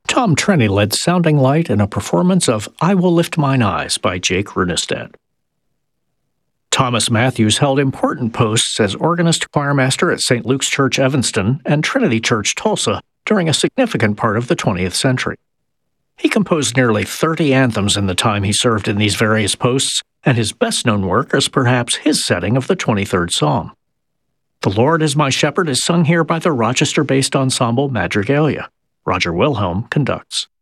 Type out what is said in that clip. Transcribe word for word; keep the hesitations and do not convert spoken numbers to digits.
Tom Trenny led Sounding Light in a performance of I Will Lift Mine Eyes by Jake Runestad. Thomas Matthews held important posts as organist choirmaster at Saint Luke's Church Evanston and Trinity Church Tulsa during a significant part of the twentieth century. He composed nearly thirty anthems in the time he served in these various posts, and his best-known work is perhaps his setting of the twenty-third Psalm. The Lord is My Shepherd is sung here by the Rochester-based ensemble Madrigalia. Roger Wilhelm conducts.